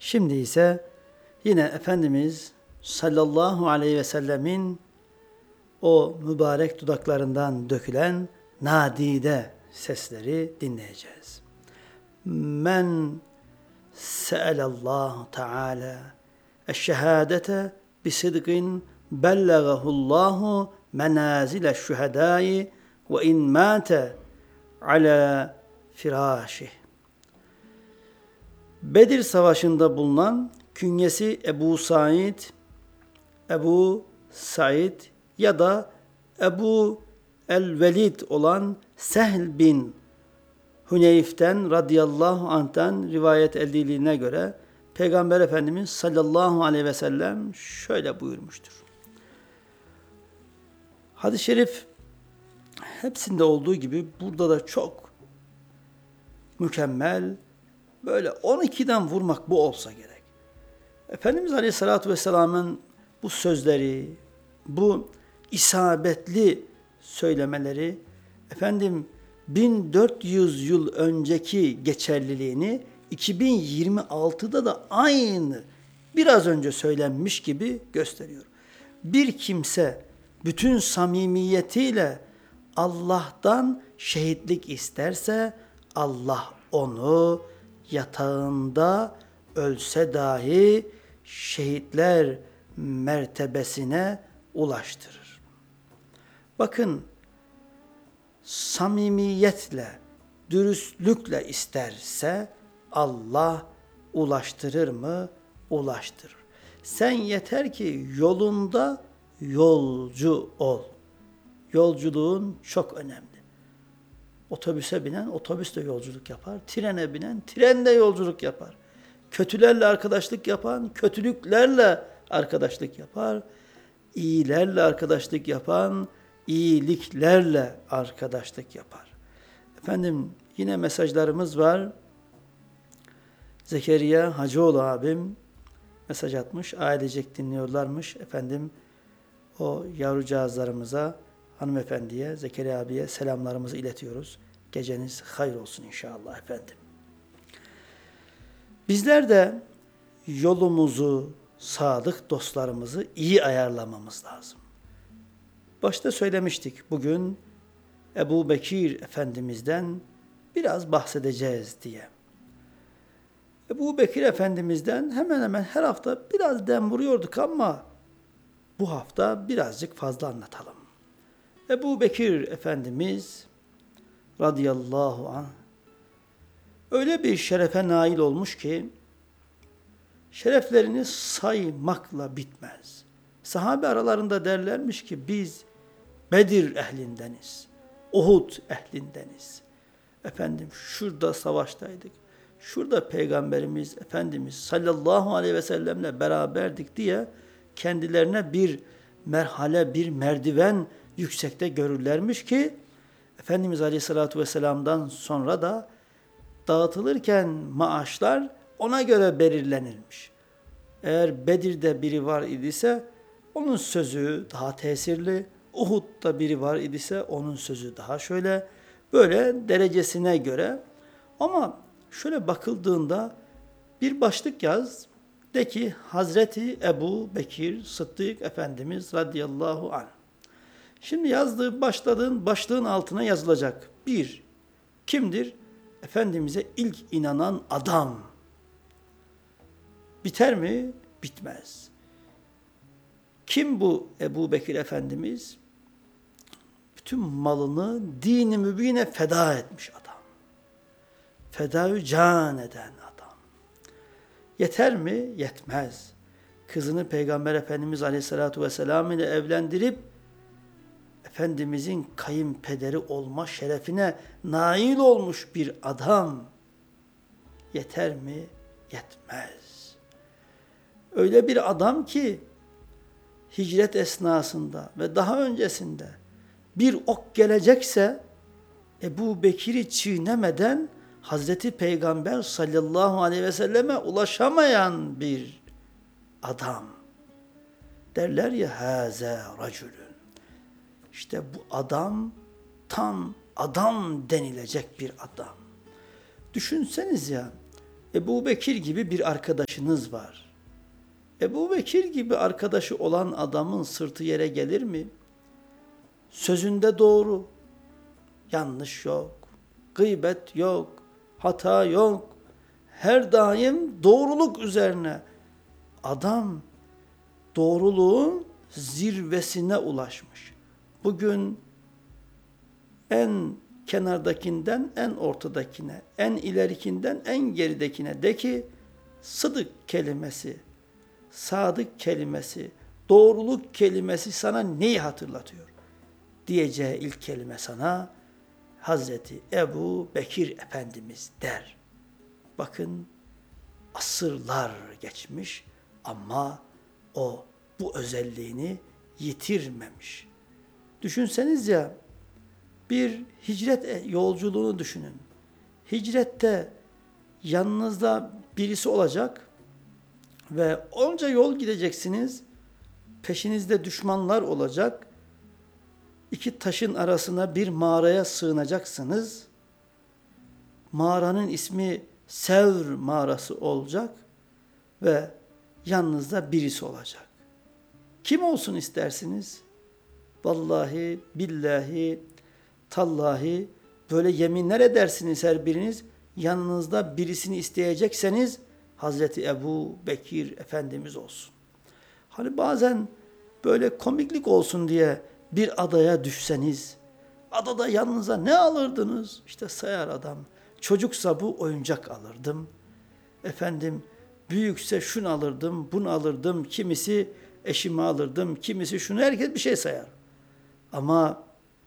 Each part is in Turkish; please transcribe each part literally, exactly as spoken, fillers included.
Şimdi ise yine Efendimiz sallallahu aleyhi ve sellemin o mübarek dudaklarından dökülen nadide sesleri dinleyeceğiz. Men se'elallahu teala eşşehadete bisidqin bellegahullahu menazile şühedai ve in mâte ala firâşih. Bedir Savaşı'nda bulunan künyesi Ebu Said, Ebu Said ya da Ebu el-Velid olan Sehl bin Huneyf'ten radıyallahu anh'ten rivayet edildiğine göre Peygamber Efendimiz sallallahu aleyhi ve sellem şöyle buyurmuştur. Hadis-i şerif hepsinde olduğu gibi burada da çok mükemmel, böyle on ikiden vurmak bu olsa gerek. Efendimiz Aleyhisselatü Vesselam'ın bu sözleri, bu isabetli söylemeleri, efendim bin dört yüz yıl önceki geçerliliğini iki bin yirmi altıda da aynı biraz önce söylenmiş gibi gösteriyor. Bir kimse bütün samimiyetiyle Allah'tan şehitlik isterse Allah onu yatağında ölse dahi şehitler mertebesine ulaştırır. Bakın, samimiyetle, dürüstlükle isterse Allah ulaştırır mı? Ulaştırır. Sen yeter ki yolunda yolcu ol. Yolculuğun çok önemli. Otobüse binen otobüste yolculuk yapar. Trene binen trende yolculuk yapar. Kötülerle arkadaşlık yapan kötülüklerle arkadaşlık yapar. İyilerle arkadaşlık yapan iyiliklerle arkadaşlık yapar. Efendim yine mesajlarımız var. Zekeriya Hacıoğlu abim mesaj atmış. Ailecek dinliyorlarmış. Efendim o yavrucağızlarımıza, hanımefendiye, Zekeriya abiye selamlarımızı iletiyoruz. Geceniz hayır olsun inşallah efendim. Bizler de yolumuzu, sadık dostlarımızı iyi ayarlamamız lazım. Başta söylemiştik, bugün Ebu Bekir Efendimiz'den biraz bahsedeceğiz diye. Ebu Bekir Efendimiz'den hemen hemen her hafta biraz dem vuruyorduk ama bu hafta birazcık fazla anlatalım. Ebu Bekir Efendimiz radıyallahu anh öyle bir şerefe nail olmuş ki şereflerini saymakla bitmez. Sahabe aralarında derlermiş ki biz Bedir ehlindeniz, Uhud ehlindeniz. Efendim şurada savaştaydık, şurada Peygamberimiz Efendimiz sallallahu aleyhi ve sellemle beraberdik diye kendilerine bir merhale, bir merdiven yüksekte görürlermiş ki Efendimiz Aleyhisselatü Vesselam'dan sonra da dağıtılırken maaşlar ona göre belirlenilmiş. Eğer Bedir'de biri var idiyse onun sözü daha tesirli, Uhud'da biri var idiyse onun sözü daha şöyle, böyle derecesine göre. Ama şöyle bakıldığında bir başlık yaz, de ki Hazreti Ebu Bekir Sıddık Efendimiz radıyallahu anh. Şimdi yazdığı başladığın başlığın altına yazılacak. Bir, kimdir? Efendimiz'e ilk inanan adam. Biter mi? Bitmez. Kim bu Ebu Bekir Efendimiz? Bütün malını dini mübine feda etmiş adam. Fedâ-ü can eden adam. Yeter mi? Yetmez. Kızını Peygamber Efendimiz Aleyhisselatü Vesselam ile evlendirip Efendimizin kayınpederi olma şerefine nail olmuş bir adam. Yeter mi? Yetmez. Öyle bir adam ki hicret esnasında ve daha öncesinde bir ok gelecekse Ebu Bekir'i çiğnemeden Hazreti Peygamber sallallahu aleyhi ve selleme ulaşamayan bir adam. Derler ya hâzâ racülün. İşte bu adam tam adam denilecek bir adam. Düşünseniz ya, Ebu Bekir gibi bir arkadaşınız var. Ebu Bekir gibi arkadaşı olan adamın sırtı yere gelir mi? Sözünde doğru, yanlış yok, gıybet yok, hata yok. Her daim doğruluk üzerine. Adam doğruluğun zirvesine ulaşmış. Bugün en kenardakinden en ortadakine, en ilerikinden en geridekine de ki sıdık kelimesi, sadık kelimesi, doğruluk kelimesi sana neyi hatırlatıyor? Diyeceği ilk kelime sana Hazreti Ebu Bekir Efendimiz der. Bakın asırlar geçmiş ama o bu özelliğini yitirmemiş. Düşünseniz ya, bir hicret yolculuğunu düşünün. Hicrette yanınızda birisi olacak ve onca yol gideceksiniz. Peşinizde düşmanlar olacak. İki taşın arasına bir mağaraya sığınacaksınız. Mağaranın ismi Sevr mağarası olacak ve yanınızda birisi olacak. Kim olsun istersiniz? Vallahi, billahi, tallahi böyle yeminler edersiniz her biriniz. Yanınızda birisini isteyecekseniz Hazreti Ebu Bekir Efendimiz olsun. Hani bazen böyle komiklik olsun diye bir adaya düşseniz, adada yanınıza ne alırdınız? İşte sayar adam. Çocuksa bu oyuncak alırdım. Efendim büyükse şunu alırdım, bunu alırdım. Kimisi eşimi alırdım, kimisi şunu, herkes bir şey sayar. Ama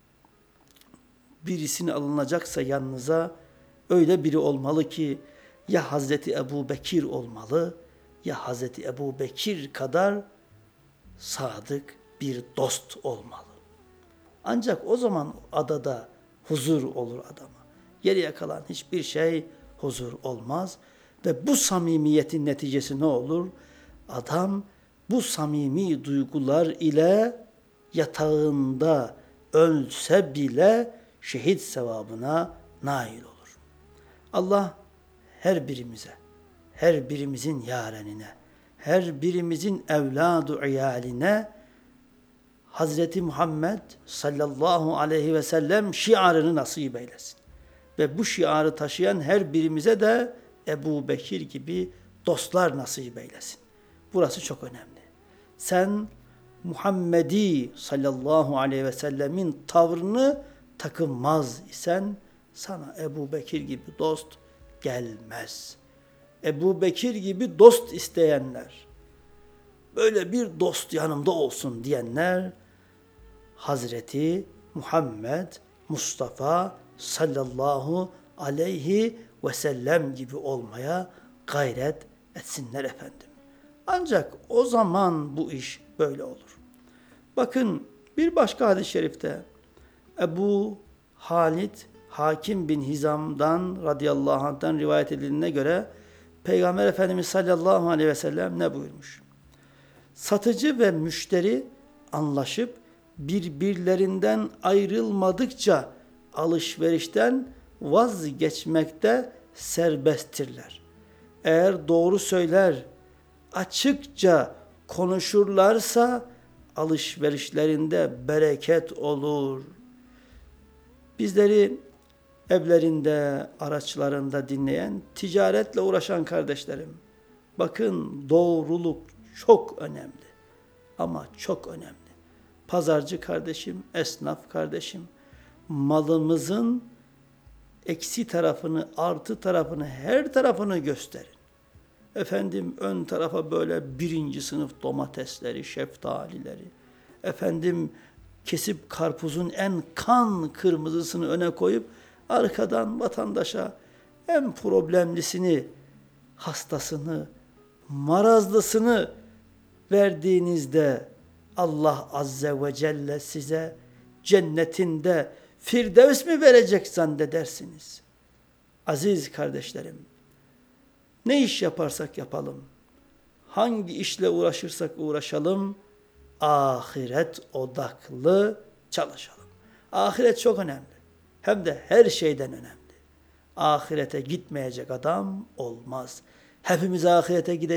birisini alınacaksa yanınıza öyle biri olmalı ki ya Hazreti Ebu Bekir olmalı ya Hazreti Ebu Bekir kadar sadık bir dost olmalı. Ancak o zaman adada huzur olur adama. Geriye kalan hiçbir şey huzur olmaz ve bu samimiyetin neticesi ne olur? Adam bu samimi duygular ile yatağında ölse bile şehit sevabına nail olur. Allah her birimize, her birimizin yarenine, her birimizin evladu iyaline Hazreti Muhammed sallallahu aleyhi ve sellem şiarını nasip eylesin. Ve bu şiarı taşıyan her birimize de Ebu Bekir gibi dostlar nasip eylesin. Burası çok önemli. Sen Muhammedi sallallahu aleyhi ve sellemin tavrını takınmaz isen sana Ebu Bekir gibi dost gelmez. Ebu Bekir gibi dost isteyenler, böyle bir dost yanımda olsun diyenler Hazreti Muhammed Mustafa sallallahu aleyhi ve sellem gibi olmaya gayret etsinler efendim. Ancak o zaman bu iş böyle olur. Bakın bir başka hadis-i şerifte Ebu Halid Hakim bin Hizam'dan radıyallahu anh'tan rivayet edildiğine göre Peygamber Efendimiz sallallahu aleyhi ve sellem ne buyurmuş? Satıcı ve müşteri anlaşıp birbirlerinden ayrılmadıkça alışverişten vazgeçmekte serbesttirler. Eğer doğru söyler, açıkça konuşurlarsa alışverişlerinde bereket olur. Bizleri evlerinde, araçlarında dinleyen, ticaretle uğraşan kardeşlerim, bakın doğruluk çok önemli ama çok önemli. Pazarcı kardeşim, esnaf kardeşim, malımızın eksi tarafını, artı tarafını, her tarafını gösterin. Efendim ön tarafa böyle birinci sınıf domatesleri, şeftalileri, efendim kesip karpuzun en kan kırmızısını öne koyup arkadan vatandaşa en problemlisini, hastasını, marazlısını verdiğinizde Allah Azze ve Celle size cennetinde Firdevs mi verecek zannedersiniz? Aziz kardeşlerim, ne iş yaparsak yapalım, hangi işle uğraşırsak uğraşalım, ahiret odaklı çalışalım. Ahiret çok önemli. Hem de her şeyden önemli. ahirete gitmeyecek adam olmaz. Hepimiz ahirete gideceğiz.